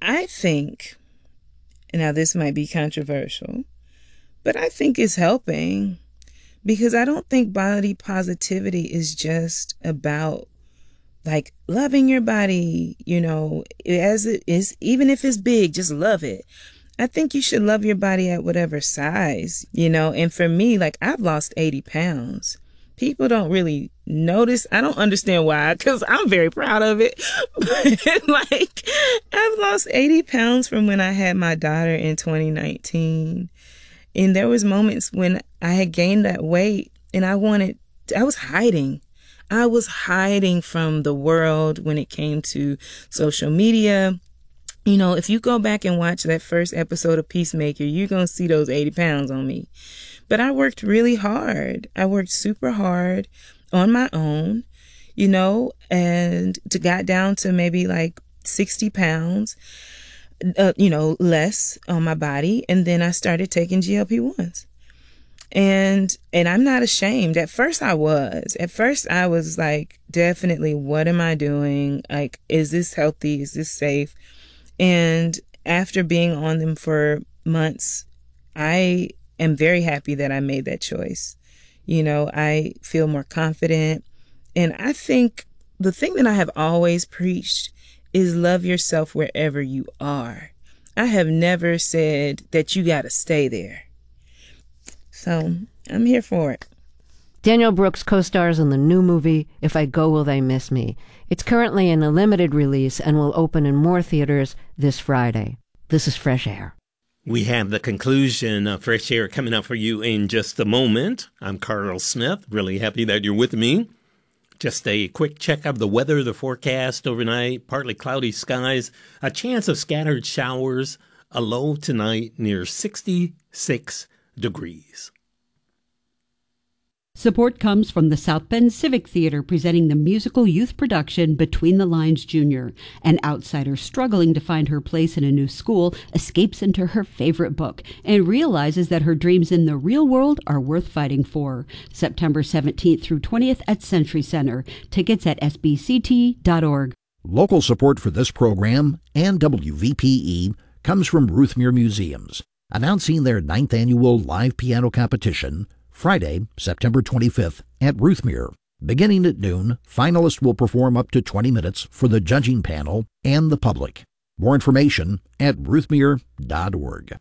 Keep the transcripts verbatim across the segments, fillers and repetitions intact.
I think, now this might be controversial, but I think it's helping, because I don't think body positivity is just about like loving your body, you know, as it is, even if it's big, just love it. I think you should love your body at whatever size, you know, and for me, like I've lost eighty pounds. People don't really notice. I don't understand why, because I'm very proud of it. But like, I've lost eighty pounds from when I had my daughter in twenty nineteen. And there was moments when I had gained that weight and I wanted, I was hiding. I was hiding from the world when it came to social media. You know, if you go back and watch that first episode of Peacemaker, you're going to see those eighty pounds on me. But I worked really hard. I worked super hard on my own, you know, and to got down to maybe like sixty pounds, uh, you know, less on my body. And then I started taking G L P ones. And, and I'm not ashamed. At first I was, at first I was like, definitely, what am I doing? Like, is this healthy? Is this safe? And after being on them for months, I am very happy that I made that choice. You know, I feel more confident. And I think the thing that I have always preached is love yourself wherever you are. I have never said that you got to stay there. So I'm here for it. Danielle Brooks co-stars in the new movie, If I Go, Will They Miss Me? It's currently in a limited release and will open in more theaters this Friday. This is Fresh Air. We have the conclusion of Fresh Air coming up for you in just a moment. I'm Carl Smith. Really happy that you're with me. Just a quick check of the weather, the forecast overnight. Partly cloudy skies, a chance of scattered showers, a low tonight near sixty-six degrees. Support comes from the South Bend Civic Theater, presenting the musical youth production Between the Lines Junior. An outsider struggling to find her place in a new school escapes into her favorite book and realizes that her dreams in the real world are worth fighting for. September seventeenth through twentieth at Century Center. Tickets at s b c t dot org. Local support for this program and W V P E comes from Ruthmere Museums, announcing their ninth annual live piano competition, Friday, September twenty-fifth at Ruthmere. Beginning at noon, finalists will perform up to twenty minutes for the judging panel and the public. More information at ruthmere dot org.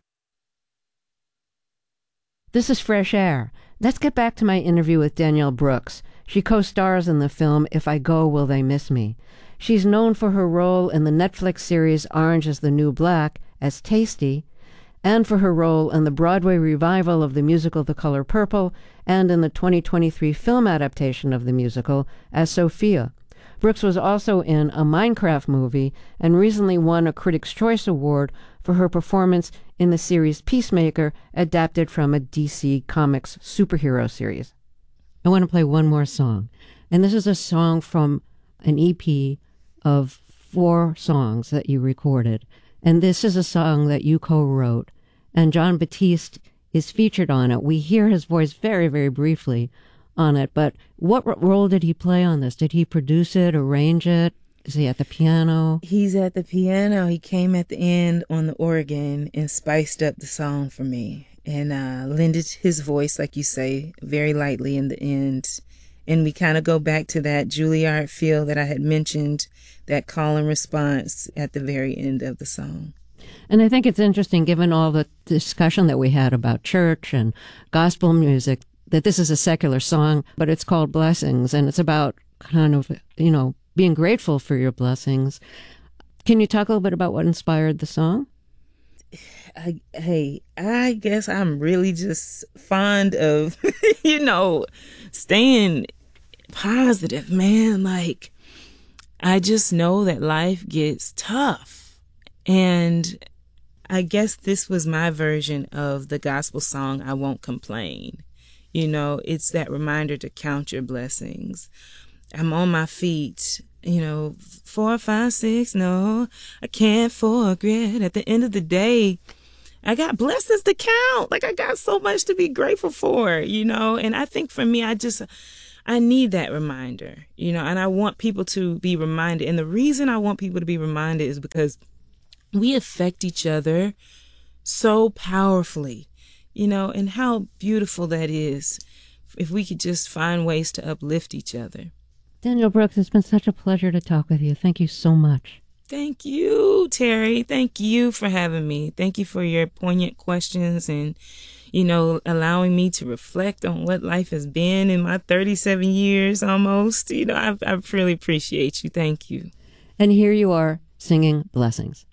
This is Fresh Air. Let's get back to my interview with Danielle Brooks. She co-stars in the film If I Go, Will They Miss Me? She's known for her role in the Netflix series Orange is the New Black as Tasty, and for her role in the Broadway revival of the musical The Color Purple, and in the twenty twenty-three film adaptation of the musical as Sophia. Brooks was also in a Minecraft movie and recently won a Critics' Choice Award for her performance in the series Peacemaker, adapted from a D C Comics superhero series. I want to play one more song, and this is a song from an E P of four songs that you recorded. And this is a song that you co-wrote, and Jon Batiste is featured on it. We hear his voice very, very briefly on it, but what role did he play on this? Did he produce it, arrange it? Is he at the piano? He's at the piano. He came at the end on the organ and spiced up the song for me and uh, lended his voice, like you say, very lightly in the end. And we kind of go back to that Juilliard feel that I had mentioned, that call and response at the very end of the song. And I think it's interesting, given all the discussion that we had about church and gospel music, that this is a secular song, but it's called Blessings, and it's about kind of, you know, being grateful for your blessings. Can you talk a little bit about what inspired the song? I, hey, I guess I'm really just fond of, you know, staying positive, man. Like, I just know that life gets tough. And I guess this was my version of the gospel song, I Won't Complain. You know, it's that reminder to count your blessings. I'm on my feet, you know, four, five, six, no, I can't forget. At the end of the day, I got blessings to count. Like, I got so much to be grateful for, you know. And I think for me, I just, I need that reminder, you know, and I want people to be reminded. And the reason I want people to be reminded is because we affect each other so powerfully, you know, and how beautiful that is if we could just find ways to uplift each other. Danielle Brooks, it's been such a pleasure to talk with you. Thank you so much. Thank you, Terry. Thank you for having me. Thank you for your poignant questions and, you know, allowing me to reflect on what life has been in my thirty-seven years almost. You know, I, I really appreciate you. Thank you. And here you are singing Blessings.